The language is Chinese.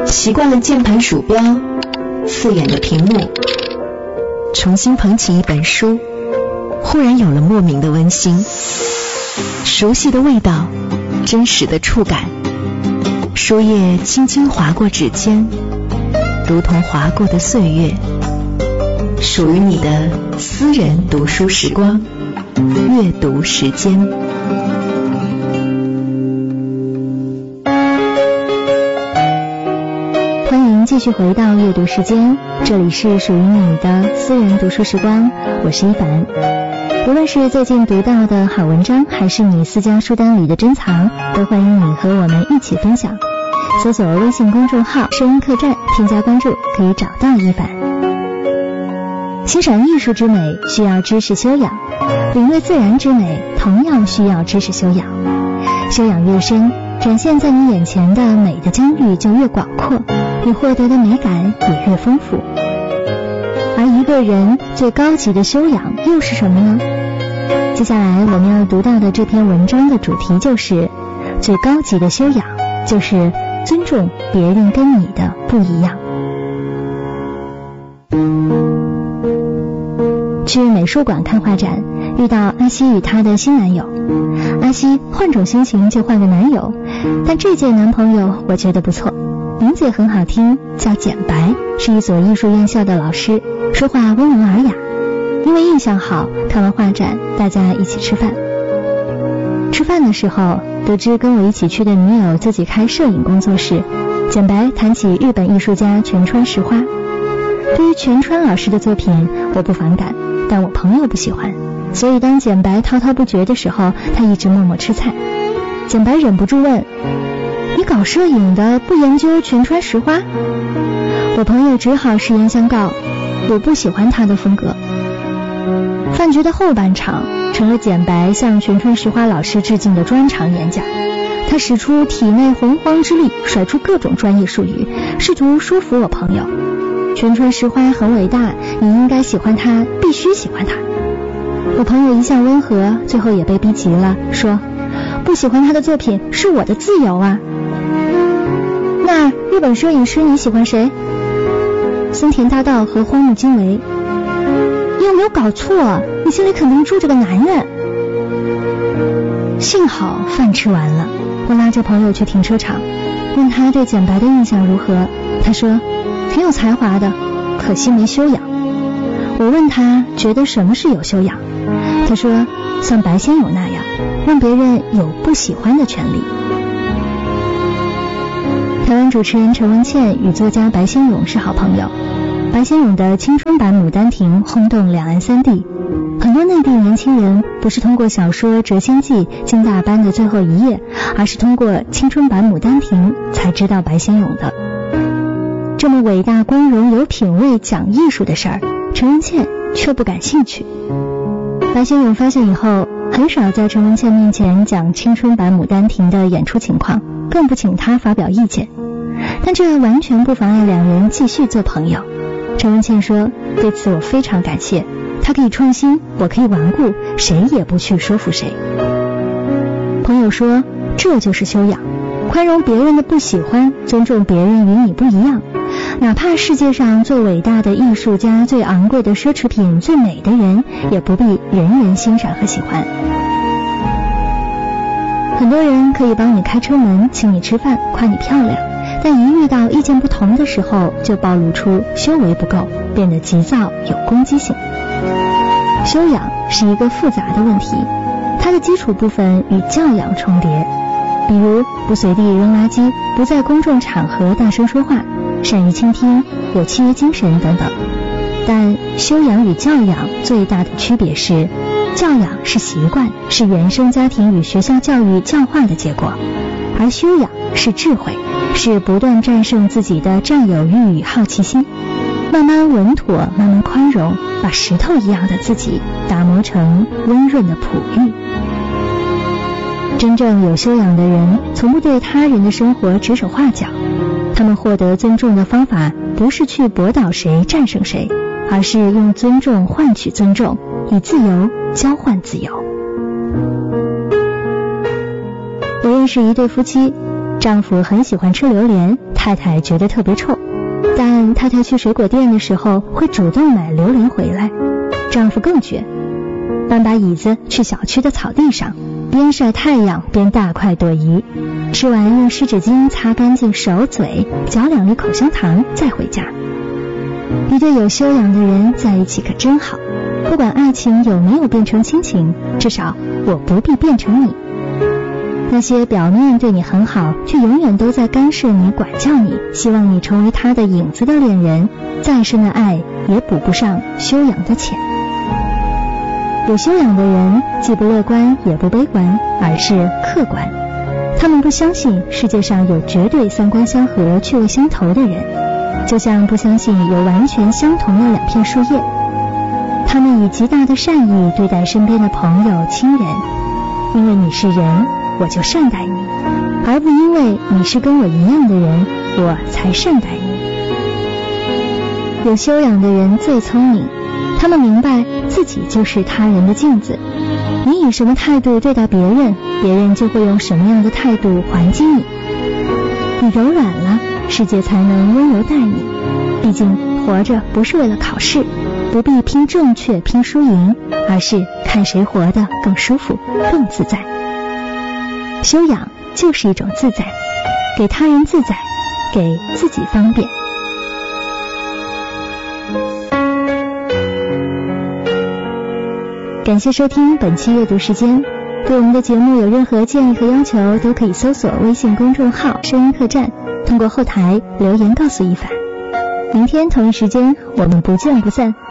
习惯了键盘鼠标，刺眼的屏幕，重新捧起一本书，忽然有了莫名的温馨，熟悉的味道，真实的触感，书页轻轻划过指尖，如同划过的岁月，属于你的私人读书时光，阅读时间。 继续回到阅读时间，这里是属于你的私人读书时光，我是一凡。无论是最近读到的好文章，还是你私家书单里的珍藏，都欢迎你和我们一起分享。搜索微信公众号声音客栈，添加关注，可以找到一凡。欣赏艺术之美需要知识修养，领略自然之美同样需要知识修养。修养越深，展现在你眼前的美的疆域就越广阔，你获得的美感也越丰富。而一个人最高级的修养又是什么呢？接下来我们要读到的这篇文章的主题就是最高级的修养就是尊重别人跟你的不一样。去美术馆看画展，遇到阿西与她的新男友。阿西换种心情就换个男友，但这届男朋友我觉得不错，名字也很好听，叫简白，是一所艺术院校的老师，说话温文尔雅。因为印象好，看完画展大家一起吃饭。吃饭的时候得知跟我一起去的女友自己开摄影工作室，简白谈起日本艺术家全川石花。对于全川老师的作品我不反感，但我朋友不喜欢，所以当简白滔滔不绝的时候，他一直默默吃菜。简白忍不住问，你搞摄影的不研究全川石花？我朋友只好实言相告，我不喜欢他的风格。饭局的后半场成了简白向全川石花老师致敬的专场演讲，他使出体内洪荒之力，甩出各种专业术语，试图说服我朋友，全川石花很伟大，你应该喜欢他，必须喜欢他。我朋友一向温和，最后也被逼急了，说不喜欢他的作品是我的自由啊。那日本摄影师你喜欢谁？森田大道和荒木经惟。你有没有搞错？你心里肯定住着个男人。幸好饭吃完了，我拉着朋友去停车场，问他对简白的印象如何。他说挺有才华的，可惜没修养。我问他觉得什么是有修养，他说像白先勇那样，让别人有不喜欢的权利。台湾主持人陈文茜与作家白先勇是好朋友，白先勇的青春版牡丹亭轰动两岸三地，很多内地年轻人不是通过小说《谪仙记》金大班的最后一页，而是通过青春版牡丹亭才知道白先勇的。这么伟大光荣有品位讲艺术的事儿，陈文茜却不感兴趣。白先勇发现以后，很少在陈文茜面前讲青春版牡丹亭的演出情况，更不请她发表意见。但这完全不妨碍两人继续做朋友。陈文茜说，对此我非常感谢，他可以创新，我可以顽固，谁也不去说服谁。朋友说，这就是修养，宽容别人的不喜欢，尊重别人与你不一样，哪怕世界上最伟大的艺术家、最昂贵的奢侈品、最美的人，也不必人人欣赏和喜欢。很多人可以帮你开车门，请你吃饭，夸你漂亮，但一遇到意见不同的时候，就暴露出修为不够，变得急躁有攻击性。修养是一个复杂的问题，它的基础部分与教养重叠，比如不随地扔垃圾，不在公众场合大声说话，善于倾听，有契约精神等等。但修养与教养最大的区别是，教养是习惯，是原生家庭与学校教育教化的结果，而修养是智慧，是不断战胜自己的占有欲与好奇心，慢慢稳妥，慢慢宽容，把石头一样的自己打磨成温润的璞玉。真正有修养的人，从不对他人的生活指手画脚，他们获得尊重的方法，不是去驳倒谁、战胜谁，而是用尊重换取尊重，以自由交换自由。我认识一对夫妻， 丈夫很喜欢吃榴莲，太太觉得特别臭，但太太去水果店的时候会主动买榴莲回来。丈夫更绝，搬把椅子去小区的草地上，边晒太阳边大快朵颐，吃完用湿纸巾擦干净手嘴，嚼2粒口香糖再回家。一对有修养的人在一起可真好，不管爱情有没有变成亲情，至少我不必变成你。那些表面对你很好，却永远都在干涉你、管教你，希望你成为他的影子的恋人，再深的爱也补不上修养的浅。有修养的人既不乐观也不悲观，而是客观。他们不相信世界上有绝对三观相合、趣味相投的人，就像不相信有完全相同的2片树叶。他们以极大的善意对待身边的朋友、亲人，因为你是人，我就善待你，而不因为你是跟我一样的人，我才善待你。有修养的人最聪明，他们明白自己就是他人的镜子，你以什么态度对待别人，别人就会用什么样的态度还击你。你柔软了，世界才能温柔待你。毕竟活着不是为了考试，不必拼正确拼输赢，而是看谁活得更舒服更自在。修养就是一种自在，给他人自在，给自己方便。感谢收听本期阅读时间，对我们的节目有任何建议和要求，都可以搜索微信公众号声音客栈，通过后台留言告诉一凡。明天同一时间我们不见不散。